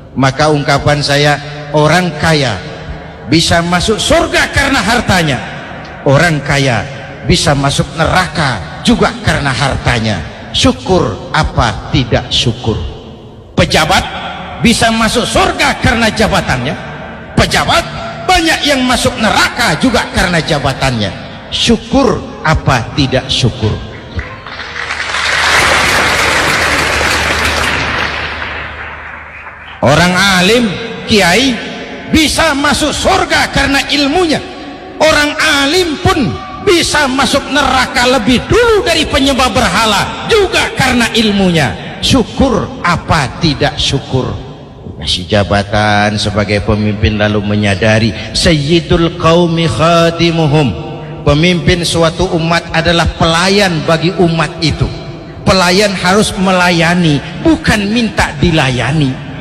Maka ungkapan saya, orang kaya bisa masuk surga karena hartanya, orang kaya bisa masuk neraka juga karena hartanya. Syukur apa tidak syukur? Pejabat bisa masuk surga karena jabatannya, pejabat banyak yang masuk neraka juga karena jabatannya. Syukur apa tidak syukur? Orang alim, kiai bisa masuk surga karena ilmunya. Orang alim pun bisa masuk neraka lebih dulu dari penyembah berhala juga karena ilmunya. Syukur apa tidak syukur? Kasih jabatan sebagai pemimpin lalu menyadari sayyidul qaumi khadimuhum, pemimpin suatu umat adalah pelayan bagi umat itu. Pelayan harus melayani, bukan minta dilayani.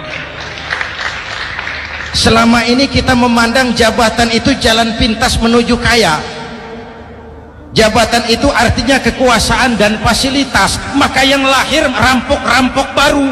Selama ini kita memandang jabatan itu jalan pintas menuju kaya. Jabatan itu artinya kekuasaan dan fasilitas, maka yang lahir rampok-rampok baru.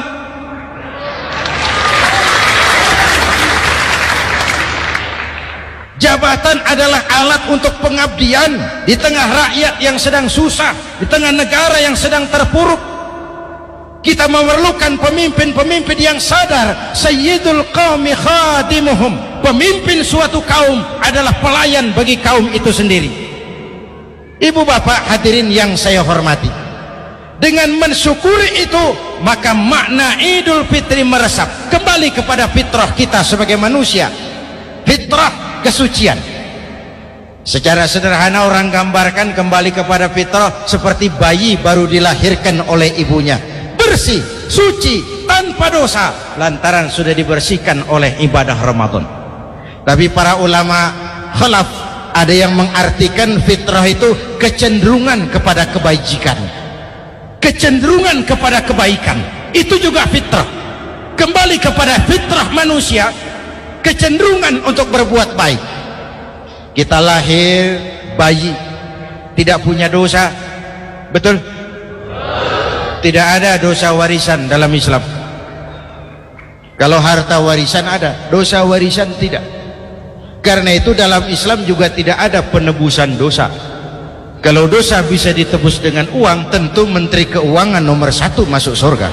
Jabatan adalah alat untuk pengabdian di tengah rakyat yang sedang susah, di tengah negara yang sedang terpuruk. Kita memerlukan pemimpin-pemimpin yang sadar sayyidul qaumi khadimuhum, pemimpin suatu kaum adalah pelayan bagi kaum itu sendiri. Ibu bapak hadirin yang saya hormati, dengan mensyukuri itu maka makna Idul Fitri meresap kembali kepada fitrah kita sebagai manusia, fitrah kesucian. Secara sederhana orang gambarkan kembali kepada fitrah seperti bayi baru dilahirkan oleh ibunya, bersih, suci, tanpa dosa, lantaran sudah dibersihkan oleh ibadah Ramadan. Tapi para ulama khalaf ada yang mengartikan fitrah itu kecenderungan kepada kebajikan, kecenderungan kepada kebaikan. Itu juga fitrah. Kembali kepada fitrah manusia, kecenderungan untuk berbuat baik. Kita lahir bayi tidak punya dosa, betul? Tidak ada dosa warisan dalam Islam. Kalau harta warisan ada, dosa warisan tidak. Karena itu dalam Islam juga tidak ada penebusan dosa. Kalau dosa bisa ditebus dengan uang, tentu Menteri Keuangan nomor 1 masuk surga.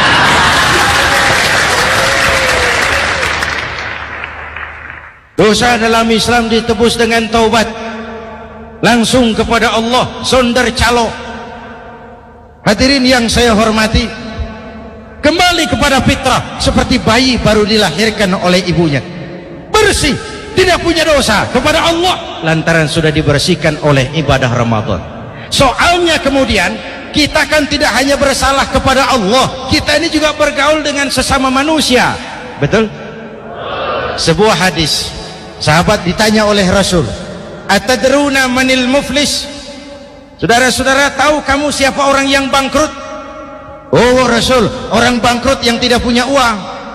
Dosa dalam Islam ditebus dengan taubat, langsung kepada Allah, sonder calo. Hadirin yang saya hormati, kembali kepada fitrah seperti bayi baru dilahirkan oleh ibunya, bersih, tidak punya dosa kepada Allah lantaran sudah dibersihkan oleh ibadah Ramadan. Soalnya kemudian kita kan tidak hanya bersalah kepada Allah, kita ini juga bergaul dengan sesama manusia, betul? Sebuah hadis, sahabat ditanya oleh Rasul, atadruna manil muflis? Saudara-saudara, tahu kamu siapa orang yang bangkrut? Oh Rasul, orang bangkrut yang tidak punya uang,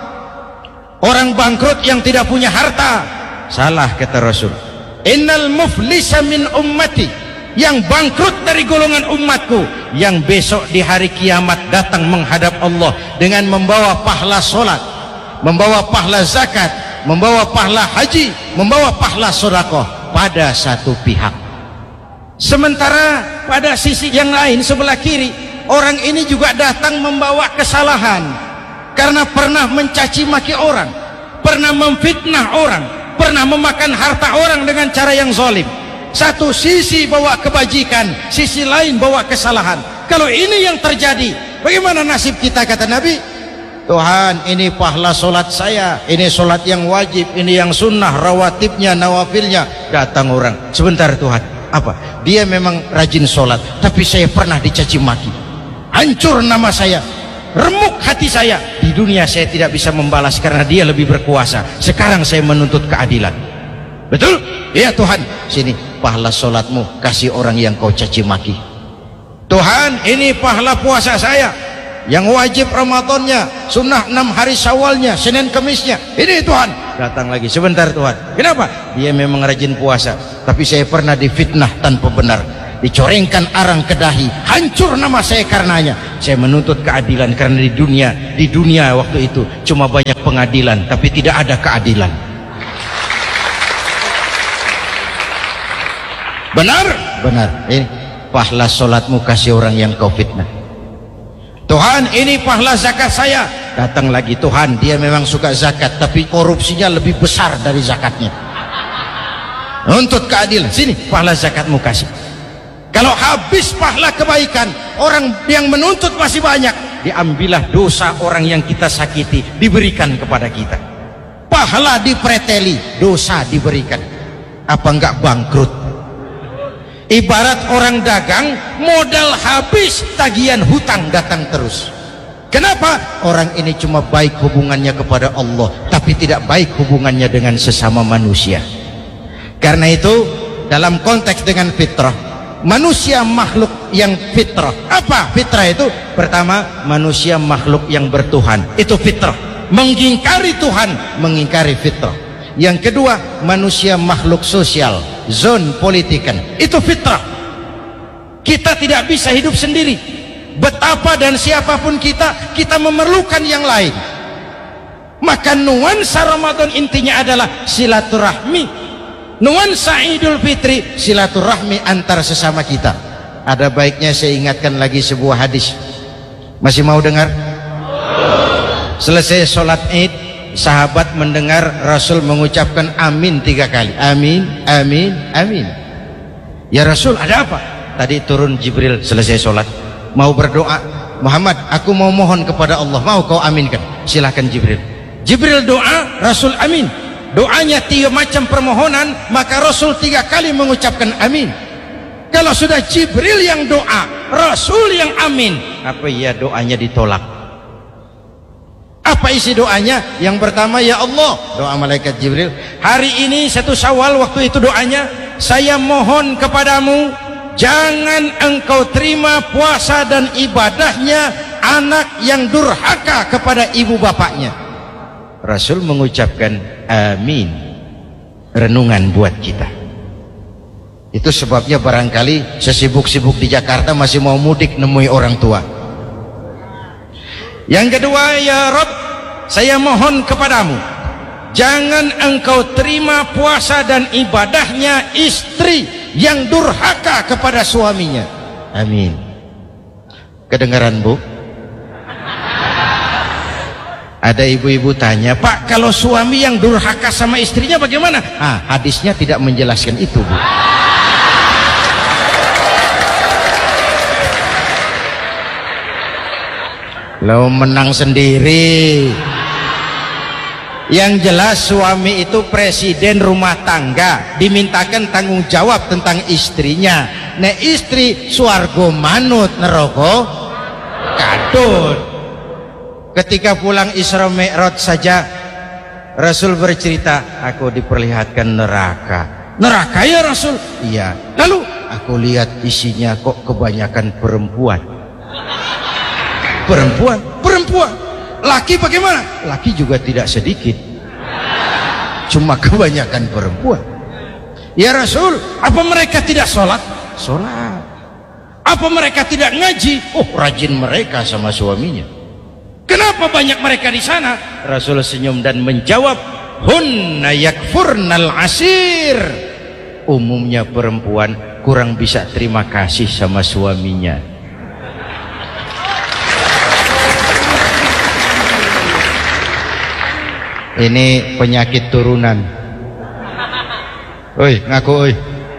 orang bangkrut yang tidak punya harta. Salah, kata Rasul. Innal muflisa min ummati, yang bangkrut dari golongan umatku, yang besok di hari kiamat datang menghadap Allah dengan membawa pahala solat, membawa pahala zakat, membawa pahala haji, membawa pahala sedekah pada satu pihak. Sementara pada sisi yang lain, sebelah kiri, orang ini juga datang membawa kesalahan karena pernah mencaci maki orang, pernah memfitnah orang, pernah memakan harta orang dengan cara yang zalim. Satu sisi bawa kebajikan, sisi lain bawa kesalahan. Kalau ini yang terjadi, bagaimana nasib kita? Kata Nabi, Tuhan, ini pahala solat saya, ini solat yang wajib, ini yang sunnah, rawatibnya, nawafilnya. Datang orang, sebentar Tuhan, apa? Dia memang rajin solat, tapi saya pernah dicaci maki, hancur nama saya, remuk hati saya. Di dunia saya tidak bisa membalas karena dia lebih berkuasa. Sekarang saya menuntut keadilan. Betul? Ya Tuhan, sini pahala solatmu, kasih orang yang kau caci maki. Tuhan, ini pahala puasa saya, yang wajib Ramadannya, sunnah 6 hari Syawalnya, Senin Kemisnya. Ini Tuhan. Datang lagi, sebentar Tuhan, kenapa? Dia memang rajin puasa, tapi saya pernah difitnah tanpa benar. dicorengkan arang ke dahi, hancur nama saya karenanya. Saya menuntut keadilan karena di dunia waktu itu cuma banyak pengadilan tapi tidak ada keadilan. Benar? Benar. Ini pahala solatmu kasih orang yang kau fitnah. Tuhan, ini pahala zakat saya. Datang lagi, Tuhan, dia memang suka zakat tapi korupsinya lebih besar dari zakatnya. Nuntut keadilan, sini pahala zakatmu kasih. Kalau habis pahala kebaikan, orang yang menuntut masih banyak, diambillah dosa orang yang kita sakiti, diberikan kepada kita. Pahala dipreteli, dosa diberikan. Apa enggak bangkrut? Ibarat orang dagang, modal habis, tagihan hutang datang terus. Kenapa? Orang ini cuma baik hubungannya kepada Allah, tapi tidak baik hubungannya dengan sesama manusia. Karena itu, dalam konteks dengan fitrah, manusia makhluk yang fitrah. Apa fitrah itu? Pertama, manusia makhluk yang bertuhan, itu fitrah. Mengingkari Tuhan, mengingkari fitrah. Yang kedua, manusia makhluk sosial, zon politikan, itu fitrah. Kita tidak bisa hidup sendiri. Betapa dan siapapun kita memerlukan yang lain. Maka nuansa Ramadan intinya adalah silaturahmi. Nuansa Idul Fitri silaturahmi antar sesama kita. Ada baiknya saya ingatkan lagi sebuah hadis. Masih mau dengar? Selesai sholat Id, sahabat mendengar Rasul mengucapkan amin 3 kali. Amin, amin, amin. Ya Rasul, ada apa? Tadi turun Jibril selesai sholat, mau berdoa. Muhammad, aku mau mohon kepada Allah, mau kau aminkan? Silahkan Jibril. Jibril doa, Rasul amin. Doanya 3 macam permohonan, maka Rasul 3 kali mengucapkan amin. Kalau sudah Jibril yang doa, Rasul yang amin, apa ya doanya ditolak? Apa isi doanya? Yang pertama, ya Allah, doa malaikat Jibril, hari ini 1 Syawal, waktu itu doanya, saya mohon kepadamu, jangan engkau terima puasa dan ibadahnya anak yang durhaka kepada ibu bapaknya. Rasul mengucapkan amin. Renungan buat kita. Itu sebabnya barangkali sesibuk-sibuk di Jakarta masih mau mudik nemui orang tua. Yang kedua, ya Rabb, saya mohon kepadamu, jangan engkau terima puasa dan ibadahnya istri yang durhaka kepada suaminya. Amin. Kedengaran Bu? Ada ibu-ibu tanya, Pak, kalau suami yang durhaka sama istrinya bagaimana? Hadisnya tidak menjelaskan itu, Bu. Lo menang sendiri. Yang jelas suami itu presiden rumah tangga, dimintakan tanggung jawab tentang istrinya. Nah istri swargo manut neraka kadut. Ketika pulang Isra Mi'raj saja Rasul bercerita, aku diperlihatkan neraka. Neraka ya Rasul? Iya. Lalu aku lihat isinya kok kebanyakan perempuan. Perempuan. Laki bagaimana? Laki juga tidak sedikit, cuma kebanyakan perempuan. Ya Rasul, apa mereka tidak sholat? Sholat. Apa mereka tidak ngaji? Oh, rajin mereka sama suaminya. Kenapa banyak mereka di sana? Rasul senyum dan menjawab, hunna yakfurnal asir. Umumnya perempuan kurang bisa terima kasih sama suaminya. Ini penyakit turunan. Oi, ngaku oi.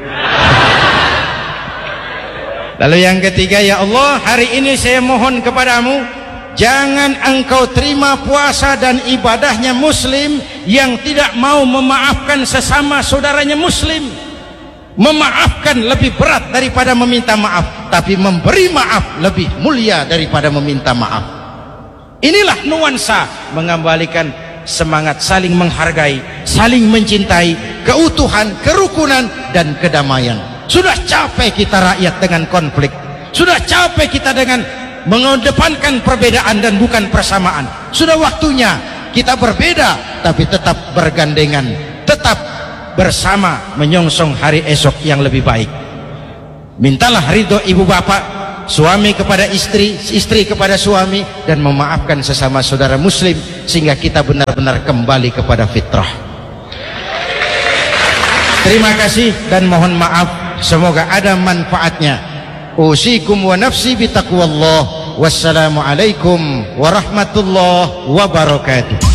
Lalu yang ketiga, ya Allah, hari ini saya mohon kepadamu, jangan engkau terima puasa dan ibadahnya muslim yang tidak mau memaafkan sesama saudaranya muslim. Memaafkan lebih berat daripada meminta maaf, tapi memberi maaf lebih mulia daripada meminta maaf. Inilah nuansa mengembalikan semangat saling menghargai, saling mencintai, keutuhan, kerukunan, dan kedamaian. Sudah capek kita rakyat dengan konflik. Sudah capek kita dengan mengedepankan perbedaan dan bukan persamaan. Sudah waktunya kita berbeda tapi tetap bergandengan, tetap bersama menyongsong hari esok yang lebih baik. Mintalah ridho ibu bapak, suami kepada istri, istri kepada suami, dan memaafkan sesama saudara muslim sehingga kita benar-benar kembali kepada fitrah. Terima kasih dan mohon maaf, semoga ada manfaatnya. Usikum wa nafsi bitaqwallah. Wassalamualaikum warahmatullahi wabarakatuh.